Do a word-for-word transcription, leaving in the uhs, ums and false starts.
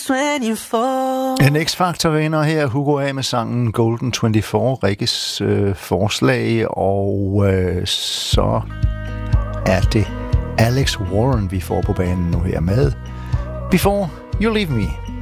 toogtyve. En X-Factor vinder her, Hugo A. med sangen Golden toogtyve, Rikkes øh, forslag, og øh, så er det Alex Warren, vi får på banen nu her med Before You Leave Me.